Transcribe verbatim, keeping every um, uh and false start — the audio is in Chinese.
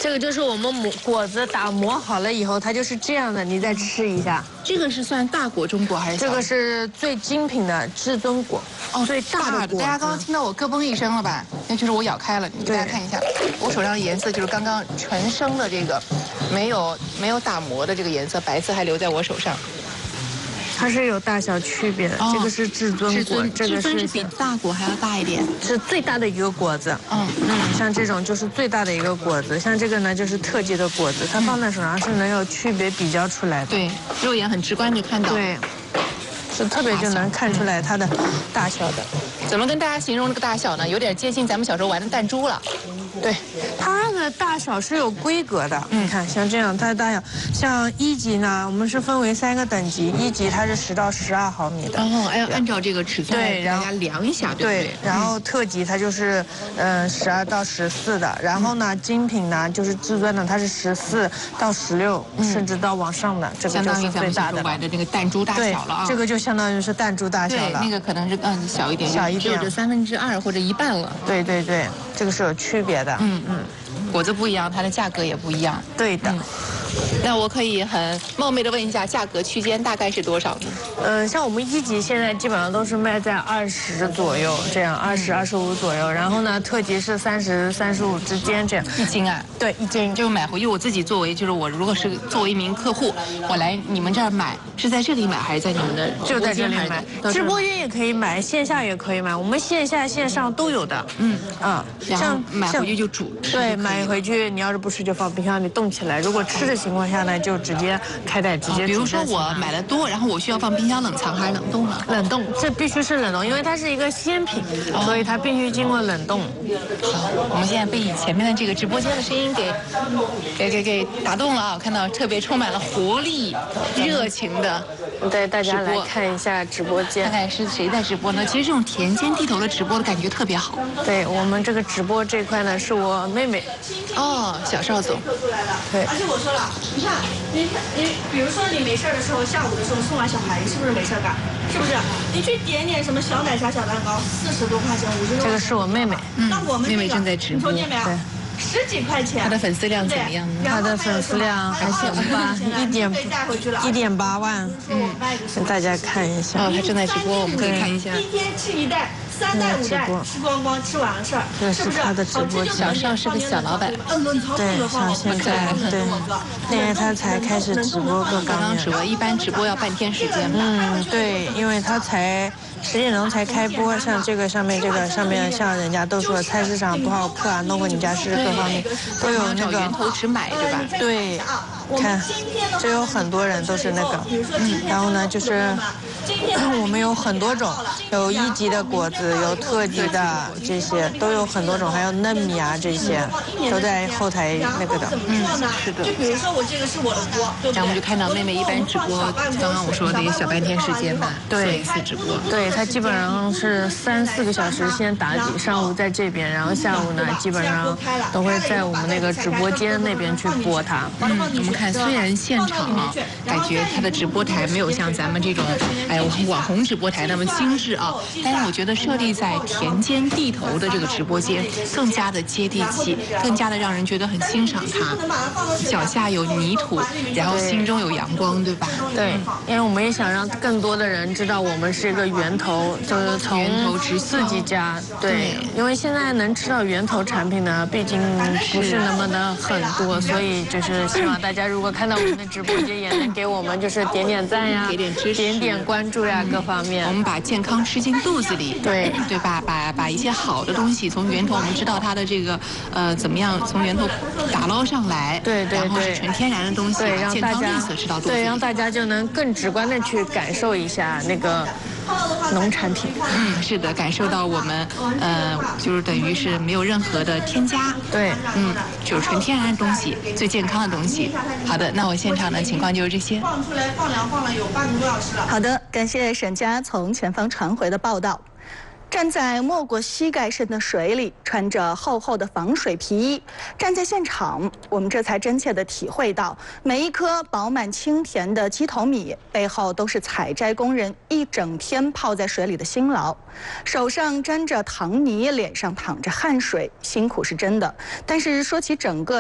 这个就是我们磨果子打磨好了以后，它就是这样的，你再吃一下。 这个是算大果中果还是小？ 这个是最精品的至尊果， 哦， 最大的果。 大家刚刚听到我咯嘣一声了吧？那就是我咬开了。你给大家看一下，我手上的颜色就是刚刚纯生的这个，没有没有打磨的这个颜色，白色还留在我手上。 它是有大小区别的， 哦、 这个是至尊果，这个是比大果还要大一点， 是最大的一个果子。 嗯嗯，像这种就是最大的一个果子，像这个呢就是特级的果子，它放在手上是能有区别比较出来的。 对，肉眼很直观的看到。 对，是特别就能看出来它的大小的。 怎么跟大家形容这个大小呢？有点接近咱们小时候玩的弹珠了。 对，它的大小是有规格的。嗯，你看像这样，它的大小，像一级呢，我们是分为三个等级，一级它是十到十二毫米的。 哦，要按照这个尺寸对，然后大家量一下，对不对？ 对，然后特级它就是嗯十二到十四的，然后呢精品呢就是至尊的，它是十四到十六，甚至到往上的，这个就是最大的。 玩的那个弹珠大小了啊。 这个就相当于是弹珠大小了。 对，那个可能是嗯小一点， 小一点， 只有这三分之二或者一半了。 对对对，这个是有区别的。 嗯嗯。果子不一样，它的价格也不一样。 对的。嗯、 那我可以很冒昧的问一下，价格区间大概是多少呢？ 呃，像我们一级现在基本上都是卖在二十左右，这样二十二十五左右。然后呢，特级是三十三十五之间这样。 一斤啊？ 对，一斤。 就买回去我自己作为，就是我如果是作为一名客户，我来你们这儿买，是在这里买还是在你们的就在这里买？直播间也可以买，线下也可以买，我们线下线上都有的。嗯啊，像买回去就煮。 对，买回去你要是不吃就放冰箱里冻起来，如果吃的情况下呢，就直接开袋直接煮。 比如说我买的多，然后我需要放冰箱冷藏还是冷冻呢？ 冷冻，这必须是冷冻，因为它是一个鲜品，所以它必须经过冷冻。 好，我们现在被前面的这个直播间的声音给给给给打动了啊！我看到特别充满了活力、热情的， 带大家来看一下直播间， 看看是谁在直播呢？其实这种田间地头的直播的感觉特别好。 对我们这个直播这块呢，是我妹妹。 哦，小邵总。 对。 而且我说了，你看，你看，你比如说你没事的时候，下午的时候送完小孩，是不是没事干？是不是？你去点点什么小奶茶、小蛋糕，四十多块钱，五十多。 这个是我妹妹。 嗯。 那我们妹妹正在直播。 你瞅见没有？对。十几块钱。 她的粉丝量怎么样呢？ 她的粉丝量还行吧，一点一点八万。嗯。给大家看一下。 哦，她正在直播，我们可以看一下。 一天吃一袋。三袋五袋吃光光，吃完了事儿， 这是他的直播。 小邵是个小老板， 对，像现在对，因为他才开始直播各方面。 刚刚直播，一般直播要半天时间吧？ 嗯，对，因为他才十点钟才开播，像这个上面这个上面，像人家都说菜市场不好客啊，弄过你家是各方面都有那个源头直买，对吧？ 对，看，这有很多人都是那个，嗯，然后呢就是我们有很多种，有一级的果子。有特级的这些都有很多种，还有嫩米啊这些都在后台那个的。 嗯，是的。 就比如说我这个是我的锅， 然后我们就看到妹妹一般直播，刚刚我说得小半天时间吧，做一次直播。 对，她基本上是三四个小时先打底，上午在这边，然后下午呢基本上都会在我们那个直播间那边去播它。 嗯，我们看虽然现场啊，感觉它的直播台没有像咱们这种哎网红直播台那么精致啊，但是我觉得设立在田间地头的这个直播间更加的接地气，更加的让人觉得很欣赏它。脚下有泥土，然后心中有阳光，对吧？ 对，因为我们也想让更多的人知道我们是一个源头，就是从源头直自己家。对，因为现在能吃到源头产品呢，毕竟不是那么的很多，所以就是希望大家如果看到我们的直播间，也能给我们就是点点赞呀， 给点支持， 点点关注呀，各方面。 我们把健康吃进肚子里。 对。 对吧？把把一些好的东西从源头，我们知道它的这个呃怎么样从源头打捞上来， 对对对， 然后是纯天然的东西， 对，让大家吃到肚子里， 对，让大家就能更直观的去感受一下那个农产品。 嗯，是的，感受到我们呃就是等于是没有任何的添加， 对， 嗯，就是纯天然的东西，最健康的东西。好的，那我现场的情况就是这些。 放出来放凉放了有半个多小时了。 好的，感谢沈佳从前方传回的报道。站在没过膝盖深的水里，穿着厚厚的防水皮衣，站在现场，我们这才真切地体会到，每一颗饱满清甜的鸡头米背后都是采摘工人一整天泡在水里的辛劳，手上沾着糖泥，脸上淌着汗水，辛苦是真的。但是说起整个